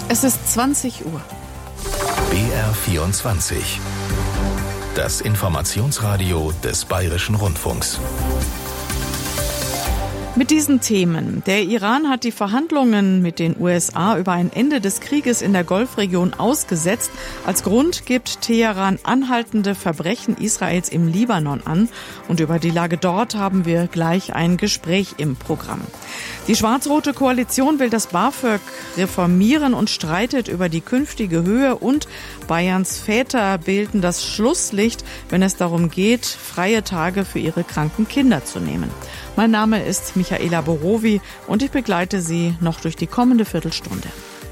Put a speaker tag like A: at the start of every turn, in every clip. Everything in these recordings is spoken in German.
A: Es ist 20 Uhr.
B: BR24. Das Informationsradio des Bayerischen Rundfunks.
A: Mit diesen Themen. Der Iran hat die Verhandlungen mit den USA über ein Ende des Krieges in der Golfregion ausgesetzt. Als Grund gibt Teheran anhaltende Verbrechen Israels im Libanon an. Und über die Lage dort haben wir gleich ein Gespräch im Programm. Die schwarz-rote Koalition will das BAföG reformieren und streitet über die künftige Höhe. Und Bayerns Väter bilden das Schlusslicht, wenn es darum geht, freie Tage für ihre kranken Kinder zu nehmen. Mein Name ist Michaela Borowi und ich begleite Sie noch durch die kommende Viertelstunde.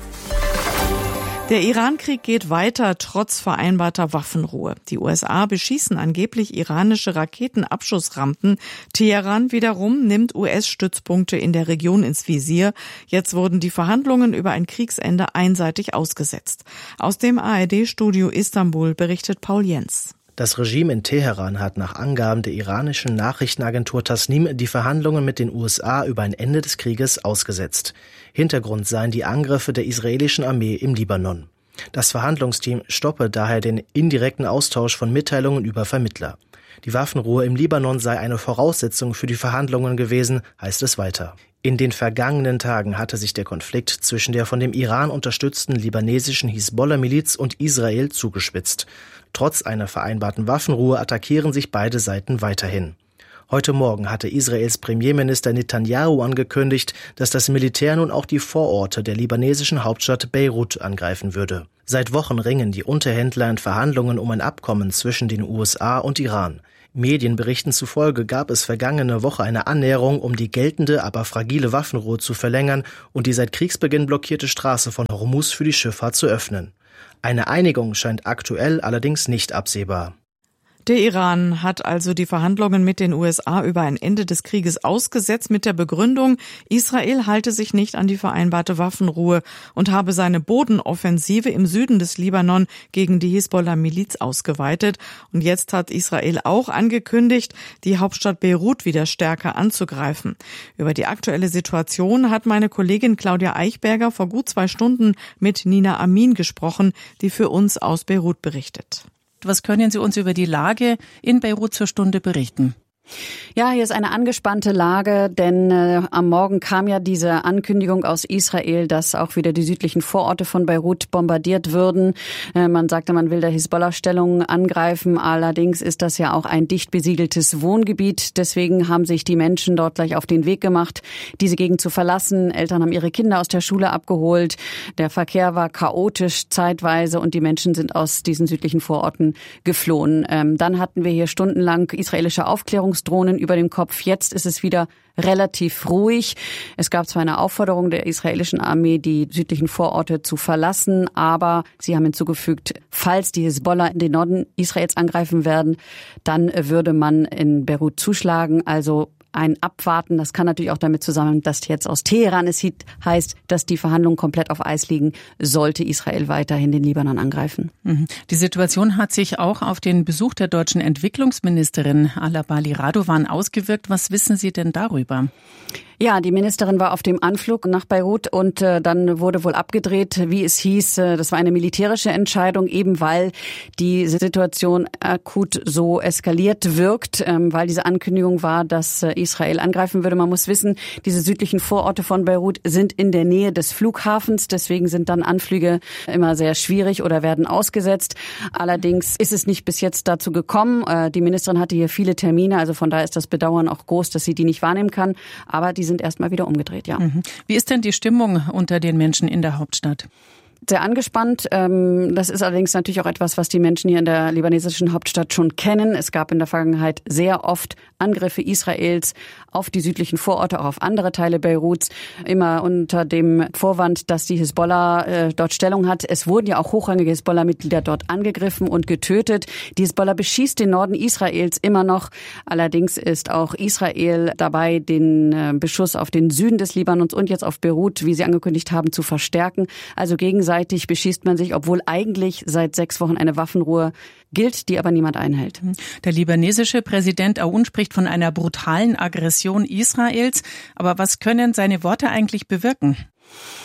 A: Der Iran-Krieg geht weiter, trotz vereinbarter Waffenruhe. Die USA beschießen angeblich iranische Raketenabschussrampen. Teheran wiederum nimmt US-Stützpunkte in der Region ins Visier. Jetzt wurden die Verhandlungen über ein Kriegsende einseitig ausgesetzt. Aus dem ARD-Studio Istanbul berichtet Paul Jens.
C: Das Regime in Teheran hat nach Angaben der iranischen Nachrichtenagentur Tasnim die Verhandlungen mit den USA über ein Ende des Krieges ausgesetzt. Hintergrund seien die Angriffe der israelischen Armee im Libanon. Das Verhandlungsteam stoppe daher den indirekten Austausch von Mitteilungen über Vermittler. Die Waffenruhe im Libanon sei eine Voraussetzung für die Verhandlungen gewesen, heißt es weiter. In den vergangenen Tagen hatte sich der Konflikt zwischen der von dem Iran unterstützten libanesischen Hisbollah-Miliz und Israel zugespitzt. Trotz einer vereinbarten Waffenruhe attackieren sich beide Seiten weiterhin. Heute Morgen hatte Israels Premierminister Netanyahu angekündigt, dass das Militär nun auch die Vororte der libanesischen Hauptstadt Beirut angreifen würde. Seit Wochen ringen die Unterhändler in Verhandlungen um ein Abkommen zwischen den USA und Iran. Medienberichten zufolge gab es vergangene Woche eine Annäherung, um die geltende, aber fragile Waffenruhe zu verlängern und die seit Kriegsbeginn blockierte Straße von Hormuz für die Schifffahrt zu öffnen. Eine Einigung scheint aktuell allerdings nicht absehbar.
A: Der Iran hat also die Verhandlungen mit den USA über ein Ende des Krieges ausgesetzt mit der Begründung, Israel halte sich nicht an die vereinbarte Waffenruhe und habe seine Bodenoffensive im Süden des Libanon gegen die Hisbollah-Miliz ausgeweitet. Und jetzt hat Israel auch angekündigt, die Hauptstadt Beirut wieder stärker anzugreifen. Über die aktuelle Situation hat meine Kollegin Claudia Eichberger vor gut 2 Stunden mit Nina Amin gesprochen, die für uns aus Beirut berichtet.
D: Was können Sie uns über die Lage in Beirut zur Stunde berichten?
E: Ja, hier ist eine angespannte Lage, denn am Morgen kam ja diese Ankündigung aus Israel, dass auch wieder die südlichen Vororte von Beirut bombardiert würden. Man sagte, man will da Hisbollah-Stellungen angreifen. Allerdings ist das ja auch ein dicht besiedeltes Wohngebiet. Deswegen haben sich die Menschen dort gleich auf den Weg gemacht, diese Gegend zu verlassen. Eltern haben ihre Kinder aus der Schule abgeholt. Der Verkehr war chaotisch zeitweise und die Menschen sind aus diesen südlichen Vororten geflohen. Dann hatten wir hier stundenlang israelische Aufklärungsdrohnen über dem Kopf. Jetzt ist es wieder relativ ruhig. Es gab zwar eine Aufforderung der israelischen Armee, die südlichen Vororte zu verlassen, aber sie haben hinzugefügt, falls die Hisbollah in den Norden Israels angreifen werden, dann würde man in Beirut zuschlagen. Also ein Abwarten, das kann natürlich auch damit zusammenhängen, dass jetzt aus Teheran es heißt, dass die Verhandlungen komplett auf Eis liegen, sollte Israel weiterhin den Libanon angreifen.
D: Die Situation hat sich auch auf den Besuch der deutschen Entwicklungsministerin Ala Bali Radovan ausgewirkt. Was wissen Sie denn darüber?
E: Ja, die Ministerin war auf dem Anflug nach Beirut und dann wurde wohl abgedreht, wie es hieß. Das war eine militärische Entscheidung, eben weil die Situation akut so eskaliert wirkt, weil diese Ankündigung war, dass Israel angreifen würde. Man muss wissen, diese südlichen Vororte von Beirut sind in der Nähe des Flughafens. Deswegen sind dann Anflüge immer sehr schwierig oder werden ausgesetzt. Allerdings ist es nicht bis jetzt dazu gekommen. Die Ministerin hatte hier viele Termine, also von daher ist das Bedauern auch groß, dass sie die nicht wahrnehmen kann. Aber die sind erstmal wieder umgedreht, ja.
D: Wie ist denn die Stimmung unter den Menschen in der Hauptstadt?
E: Sehr angespannt. Das ist allerdings natürlich auch etwas, was die Menschen hier in der libanesischen Hauptstadt schon kennen. Es gab in der Vergangenheit sehr oft Angriffe Israels auf die südlichen Vororte, auch auf andere Teile Beiruts, immer unter dem Vorwand, dass die Hisbollah dort Stellung hat. Es wurden ja auch hochrangige Hisbollah-Mitglieder dort angegriffen und getötet. Die Hisbollah beschießt den Norden Israels immer noch. Allerdings ist auch Israel dabei, den Beschuss auf den Süden des Libanons und jetzt auf Beirut, wie sie angekündigt haben, zu verstärken. Also gegenseitig beschießt man sich, obwohl eigentlich seit 6 Wochen eine Waffenruhe gilt, die aber niemand einhält.
D: Der libanesische Präsident Aoun spricht von einer brutalen Aggression Israels. Aber was können seine Worte eigentlich bewirken?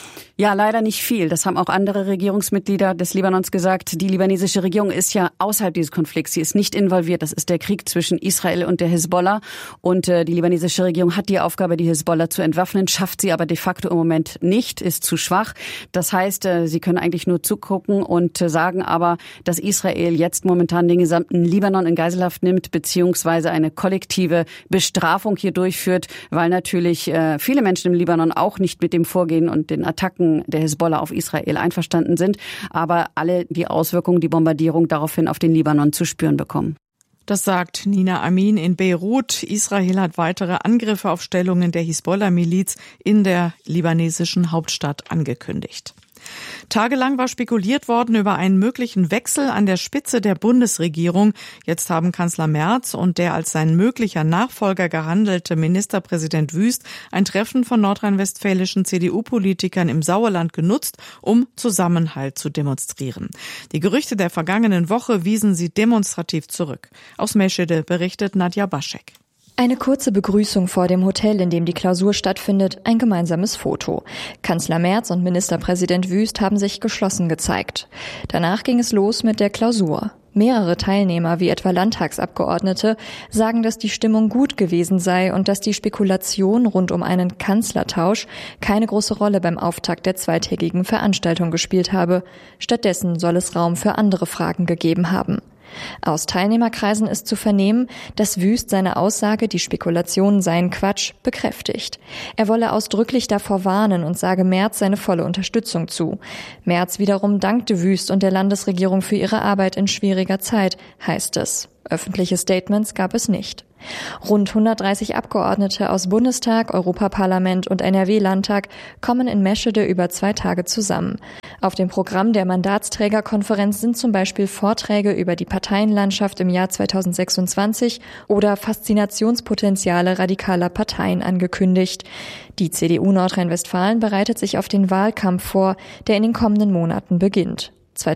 E: Ja, leider nicht viel. Das haben auch andere Regierungsmitglieder des Libanons gesagt. Die libanesische Regierung ist ja außerhalb dieses Konflikts. Sie ist nicht involviert. Das ist der Krieg zwischen Israel und der Hisbollah. Und die libanesische Regierung hat die Aufgabe, die Hisbollah zu entwaffnen, schafft sie aber de facto im Moment nicht, ist zu schwach. Das heißt, sie können eigentlich nur zugucken und sagen aber, dass Israel jetzt momentan den gesamten Libanon in Geiselhaft nimmt, beziehungsweise eine kollektive Bestrafung hier durchführt, weil natürlich viele Menschen im Libanon auch nicht mit dem Vorgehen und den Attacken der Hisbollah auf Israel einverstanden sind, aber alle die Auswirkungen, die Bombardierung daraufhin auf den Libanon zu spüren bekommen.
A: Das sagt Nina Amin in Beirut. Israel hat weitere Angriffe auf Stellungen der Hisbollah-Miliz in der libanesischen Hauptstadt angekündigt. Tagelang war spekuliert worden über einen möglichen Wechsel an der Spitze der Bundesregierung. Jetzt haben Kanzler Merz und der als sein möglicher Nachfolger gehandelte Ministerpräsident Wüst ein Treffen von nordrhein-westfälischen CDU-Politikern im Sauerland genutzt, um Zusammenhalt zu demonstrieren. Die Gerüchte der vergangenen Woche wiesen sie demonstrativ zurück. Aus Meschede berichtet Nadja Baschek.
F: Eine kurze Begrüßung vor dem Hotel, in dem die Klausur stattfindet, ein gemeinsames Foto. Kanzler Merz und Ministerpräsident Wüst haben sich geschlossen gezeigt. Danach ging es los mit der Klausur. Mehrere Teilnehmer, wie etwa Landtagsabgeordnete, sagen, dass die Stimmung gut gewesen sei und dass die Spekulation rund um einen Kanzlertausch keine große Rolle beim Auftakt der zweitägigen Veranstaltung gespielt habe. Stattdessen soll es Raum für andere Fragen gegeben haben. Aus Teilnehmerkreisen ist zu vernehmen, dass Wüst seine Aussage, die Spekulationen seien Quatsch, bekräftigt. Er wolle ausdrücklich davor warnen und sage Merz seine volle Unterstützung zu. Merz wiederum dankte Wüst und der Landesregierung für ihre Arbeit in schwieriger Zeit, heißt es. Öffentliche Statements gab es nicht. Rund 130 Abgeordnete aus Bundestag, Europaparlament und NRW-Landtag kommen in Meschede über 2 Tage zusammen. Auf dem Programm der Mandatsträgerkonferenz sind zum Beispiel Vorträge über die Parteienlandschaft im Jahr 2026 oder Faszinationspotenziale radikaler Parteien angekündigt. Die CDU Nordrhein-Westfalen bereitet sich auf den Wahlkampf vor, der in den kommenden Monaten beginnt.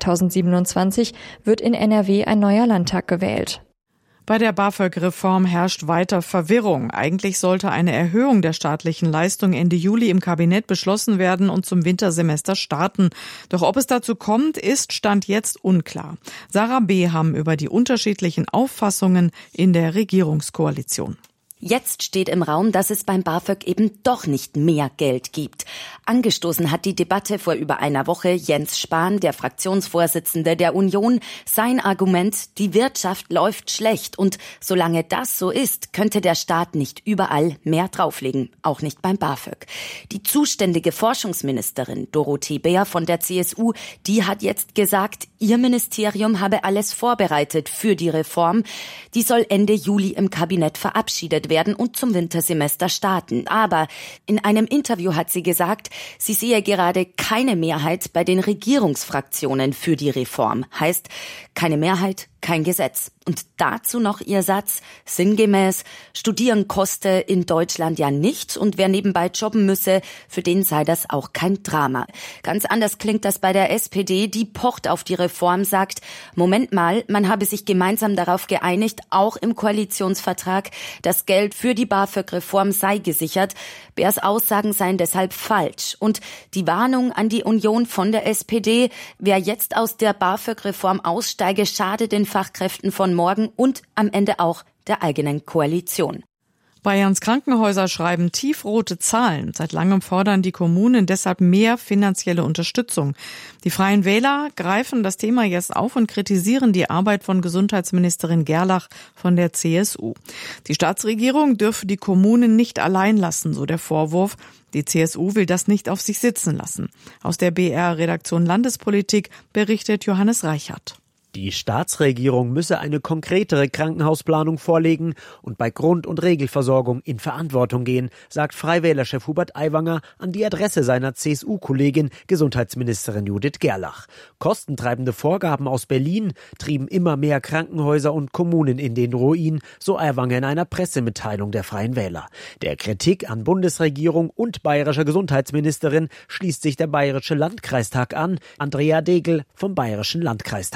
F: 2027 wird in NRW ein neuer Landtag gewählt.
A: Bei der BAföG-Reform herrscht weiter Verwirrung. Eigentlich sollte eine Erhöhung der staatlichen Leistung Ende Juli im Kabinett beschlossen werden und zum Wintersemester starten. Doch ob es dazu kommt, ist Stand jetzt unklar. Sarah B. haben über die unterschiedlichen Auffassungen in der Regierungskoalition.
G: Jetzt steht im Raum, dass es beim BAföG eben doch nicht mehr Geld gibt. Angestoßen hat die Debatte vor über einer Woche Jens Spahn, der Fraktionsvorsitzende der Union. Sein Argument, die Wirtschaft läuft schlecht und solange das so ist, könnte der Staat nicht überall mehr drauflegen, auch nicht beim BAföG. Die zuständige Forschungsministerin Dorothee Bär von der CSU, die hat jetzt gesagt, ihr Ministerium habe alles vorbereitet für die Reform. Die soll Ende Juli im Kabinett verabschiedet werden und zum Wintersemester starten. Aber in einem Interview hat sie gesagt, sie sehe gerade keine Mehrheit bei den Regierungsfraktionen für die Reform. Heißt, keine Mehrheit, kein Gesetz. Und dazu noch ihr Satz, sinngemäß, Studieren koste in Deutschland ja nichts und wer nebenbei jobben müsse, für den sei das auch kein Drama. Ganz anders klingt das bei der SPD, die pocht auf die Reform, sagt, Moment mal, man habe sich gemeinsam darauf geeinigt, auch im Koalitionsvertrag, das Geld für die BAföG-Reform sei gesichert. Bärs Aussagen seien deshalb falsch. Und die Warnung an die Union von der SPD, wer jetzt aus der BAföG-Reform aussteige, schade den Fachkräften von morgen und am Ende auch der eigenen Koalition.
A: Bayerns Krankenhäuser schreiben tiefrote Zahlen. Seit langem fordern die Kommunen deshalb mehr finanzielle Unterstützung. Die Freien Wähler greifen das Thema jetzt auf und kritisieren die Arbeit von Gesundheitsministerin Gerlach von der CSU. Die Staatsregierung dürfe die Kommunen nicht allein lassen, so der Vorwurf. Die CSU will das nicht auf sich sitzen lassen. Aus der BR-Redaktion Landespolitik berichtet Johannes Reichert.
H: Die Staatsregierung müsse eine konkretere Krankenhausplanung vorlegen und bei Grund- und Regelversorgung in Verantwortung gehen, sagt Freiwählerchef Hubert Aiwanger an die Adresse seiner CSU-Kollegin Gesundheitsministerin Judith Gerlach. Kostentreibende Vorgaben aus Berlin trieben immer mehr Krankenhäuser und Kommunen in den Ruin, so Aiwanger in einer Pressemitteilung der Freien Wähler. Der Kritik an Bundesregierung und bayerischer Gesundheitsministerin schließt sich der Bayerische Landkreistag an. Andrea Degel vom Bayerischen Landkreistag.
I: Das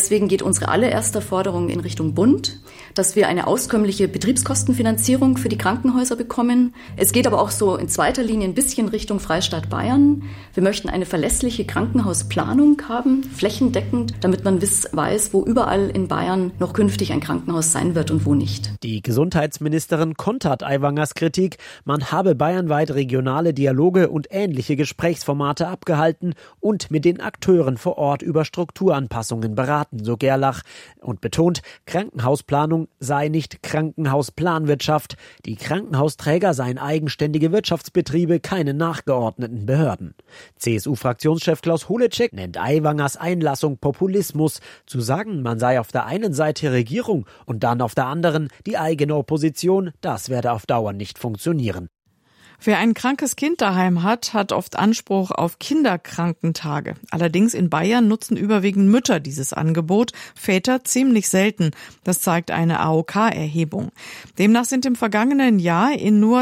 I: Deswegen geht unsere allererste Forderung in Richtung Bund, dass wir eine auskömmliche Betriebskostenfinanzierung für die Krankenhäuser bekommen. Es geht aber auch so in zweiter Linie ein bisschen Richtung Freistaat Bayern. Wir möchten eine verlässliche Krankenhausplanung haben, flächendeckend, damit man weiß, wo überall in Bayern noch künftig ein Krankenhaus sein wird und wo nicht.
H: Die Gesundheitsministerin kontert Aiwangers Kritik, man habe bayernweit regionale Dialoge und ähnliche Gesprächsformate abgehalten und mit den Akteuren vor Ort über Strukturanpassungen beraten, so Gerlach, und betont, Krankenhausplanung sei nicht Krankenhausplanwirtschaft. Die Krankenhausträger seien eigenständige Wirtschaftsbetriebe, keine nachgeordneten Behörden. CSU-Fraktionschef Klaus Holecek nennt Aiwangers Einlassung Populismus. Zu sagen, man sei auf der einen Seite Regierung und dann auf der anderen die eigene Opposition, das werde auf Dauer nicht funktionieren.
A: Wer ein krankes Kind daheim hat, hat oft Anspruch auf Kinderkrankentage. Allerdings in Bayern nutzen überwiegend Mütter dieses Angebot, Väter ziemlich selten. Das zeigt eine AOK-Erhebung. Demnach sind im vergangenen Jahr in nur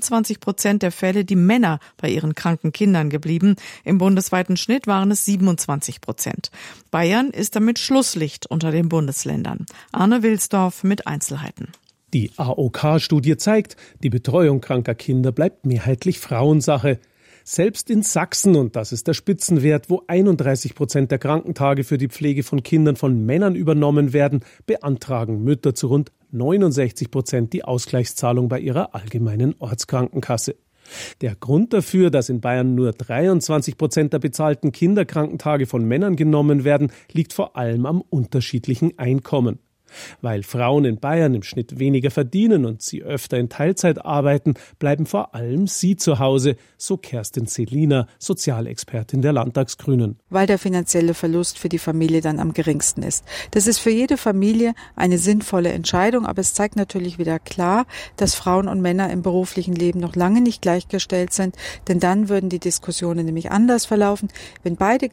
A: 23% der Fälle die Männer bei ihren kranken Kindern geblieben. Im bundesweiten Schnitt waren es 27%. Bayern ist damit Schlusslicht unter den Bundesländern. Arne Wilsdorf mit Einzelheiten.
J: Die AOK-Studie zeigt, die Betreuung kranker Kinder bleibt mehrheitlich Frauensache. Selbst in Sachsen, und das ist der Spitzenwert, wo 31% der Krankentage für die Pflege von Kindern von Männern übernommen werden, beantragen Mütter zu rund 69% die Ausgleichszahlung bei ihrer allgemeinen Ortskrankenkasse. Der Grund dafür, dass in Bayern nur 23% der bezahlten Kinderkrankentage von Männern genommen werden, liegt vor allem am unterschiedlichen Einkommen. Weil Frauen in Bayern im Schnitt weniger verdienen und sie öfter in Teilzeit arbeiten, bleiben vor allem sie zu Hause, so Kerstin Selina, Sozialexpertin der Landtagsgrünen.
K: Weil der finanzielle Verlust für die Familie dann am geringsten ist. Das ist für jede Familie eine sinnvolle Entscheidung, aber es zeigt natürlich wieder klar, dass Frauen und Männer im beruflichen Leben noch lange nicht gleichgestellt sind, denn dann würden die Diskussionen nämlich anders verlaufen. Wenn beide